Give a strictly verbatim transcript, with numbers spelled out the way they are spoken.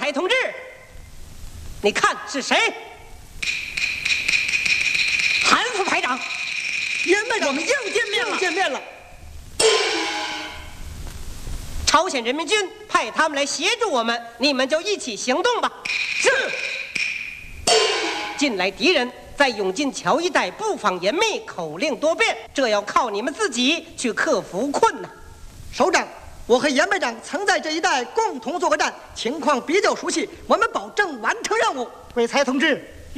才同志，你看是谁？韩副排长， 严排长， 我们又见面了， 又见面了。 朝鲜人民军派他们来协助我们，你们就一起行动吧。 是。 近来敌人在永进桥一带布防严密，口令多变，这要靠你们自己去克服困难。 首长，我和严排长曾在这一带共同作过战，情况比较熟悉，我们保证完成任务。 鬼才同志，